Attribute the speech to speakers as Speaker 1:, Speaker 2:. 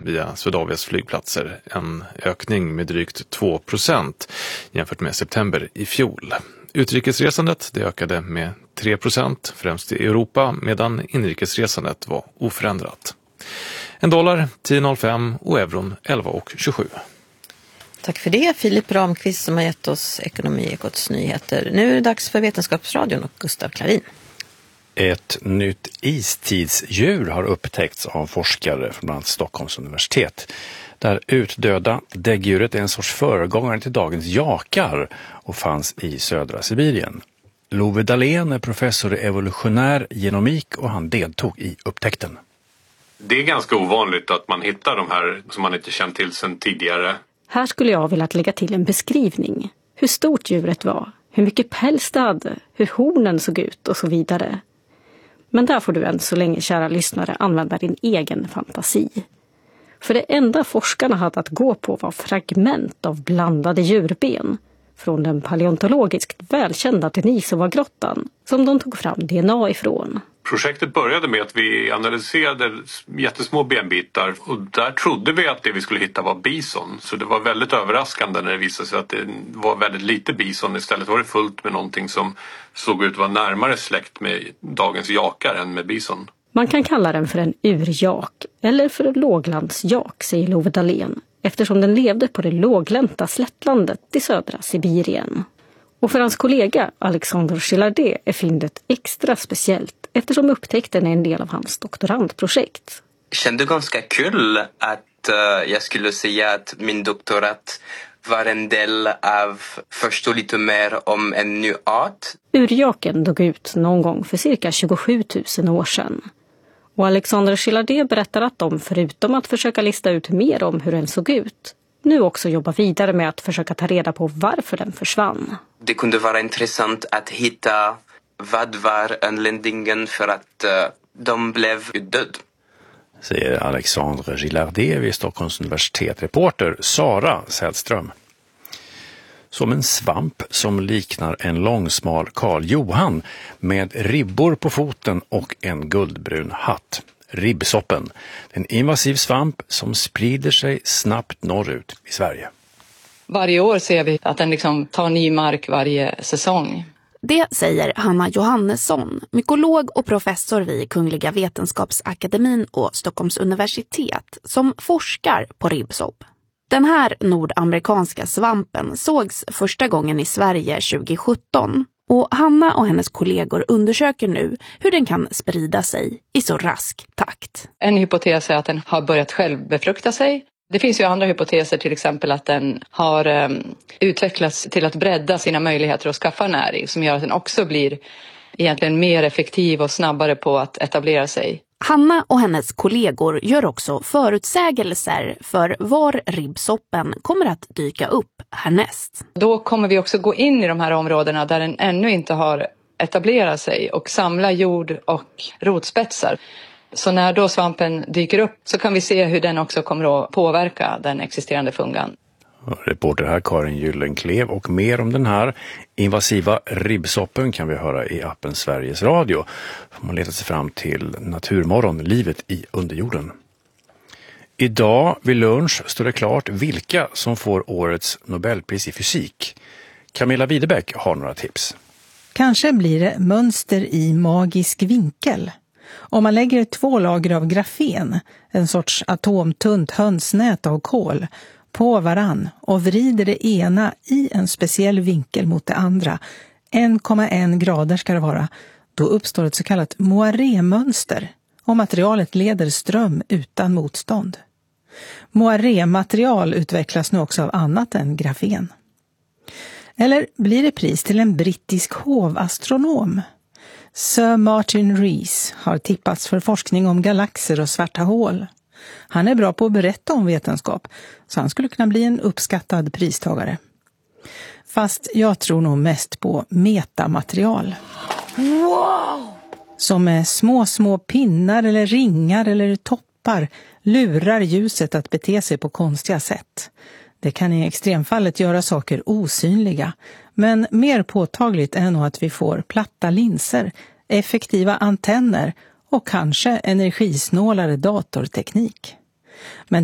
Speaker 1: via Swedavias flygplatser, en ökning med drygt 2% jämfört med september i fjol. Utrikesresandet det ökade med 3%, främst i Europa, medan inrikesresandet var oförändrat. En dollar 10,05 och euron 11,27.
Speaker 2: Tack för det, Filip Ramqvist som har gett oss Ekonomiekots nyheter. Nu är det dags för Vetenskapsradion och Gustav Klarin.
Speaker 3: Ett nytt istidsdjur har upptäckts av forskare från bland annat Stockholms universitet. Det här utdöda däggdjuret är en sorts föregångare till dagens jakar och fanns i södra Sibirien. Love Dahlén är professor i evolutionär genomik och han deltog i upptäckten.
Speaker 4: Det är ganska ovanligt att man hittar de här som man inte känt till sedan tidigare.
Speaker 5: Här skulle jag vilja lägga till en beskrivning. Hur stort djuret var, hur mycket päls det hade, hur hornen såg ut och så vidare. Men där får du än så länge, kära lyssnare, använda din egen fantasi. För det enda forskarna hade att gå på var fragment av blandade djurben från den paleontologiskt välkända Denisova-grottan som de tog fram DNA ifrån.
Speaker 4: Projektet började med att vi analyserade jättesmå benbitar och där trodde vi att det vi skulle hitta var bison. Så det var väldigt överraskande när det visade sig att det var väldigt lite bison. Istället var det fullt med någonting som såg ut att vara närmare släkt med dagens jakar än med bison.
Speaker 5: Man kan kalla den för en urjak eller för låglandsjak, säger Love Dahlén, eftersom den levde på det låglänta slättlandet i södra Sibirien. Och för hans kollega Alexandre Gillardet är fyndet extra speciellt eftersom upptäckten är en del av hans doktorandprojekt.
Speaker 6: Jag kände ganska kul att jag skulle säga att min doktorat var en del av förstå lite mer om en ny art.
Speaker 5: Urjaken dog ut någon gång för cirka 27 000 år sedan. Och Alexandre Gillardet berättar att de, förutom att försöka lista ut mer om hur den såg ut, nu också jobbar vidare med att försöka ta reda på varför den försvann.
Speaker 6: Det kunde vara intressant att hitta vad var anledningen för att de blev död.
Speaker 3: Säger Alexandre Gillardet vid Stockholms universitet, reporter Sara Sällström. Som en svamp som liknar en långsmal Karl Johan med ribbor på foten och en guldbrun hatt. Ribbsoppen, en invasiv svamp som sprider sig snabbt norrut i Sverige.
Speaker 7: Varje år ser vi att den liksom tar ny mark varje säsong.
Speaker 8: Det säger Hanna Johannesson, mykolog och professor vid Kungliga Vetenskapsakademin och Stockholms universitet, som forskar på ribbsopp. Den här nordamerikanska svampen sågs första gången i Sverige 2017 och Hanna och hennes kollegor undersöker nu hur den kan sprida sig i så rask takt.
Speaker 7: En hypotes är att den har börjat själv befrukta sig. Det finns ju andra hypoteser, till exempel att den har utvecklats till att bredda sina möjligheter att skaffa näring som gör att den också blir egentligen mer effektiv och snabbare på att etablera sig.
Speaker 8: Hanna och hennes kollegor gör också förutsägelser för var ribbsoppen kommer att dyka upp härnäst.
Speaker 7: Då kommer vi också gå in i de här områdena där den ännu inte har etablerat sig och samla jord och rotspetsar. Så när då svampen dyker upp så kan vi se hur den också kommer att påverka den existerande fungan.
Speaker 3: Reporter här Karin Gyllenklev, och mer om den här invasiva ribbsoppen kan vi höra i appen Sveriges Radio. Man letar sig fram till Naturmorgon, livet i underjorden. Idag vid lunch står det klart vilka som får årets Nobelpris i fysik. Camilla Widebeck har några tips.
Speaker 9: Kanske blir det mönster i magisk vinkel. Om man lägger 2 lager av grafen, en sorts atomtunt hönsnät av kol, på varann och vrider det ena i en speciell vinkel mot det andra, 1,1 grader ska det vara, då uppstår ett så kallat moiré-mönster och materialet leder ström utan motstånd. Moiré-material utvecklas nu också av annat än grafen. Eller blir det pris till en brittisk hovastronom? Sir Martin Rees har tippats för forskning om galaxer och svarta hål. Han är bra på att berätta om vetenskap, så han skulle kunna bli en uppskattad pristagare. Fast jag tror nog mest på metamaterial. Wow! Som med små pinnar eller ringar eller toppar lurar ljuset att bete sig på konstiga sätt. Det kan i extremfallet göra saker osynliga, men mer påtagligt är nog att vi får platta linser, effektiva antenner och kanske energisnålare datorteknik. Men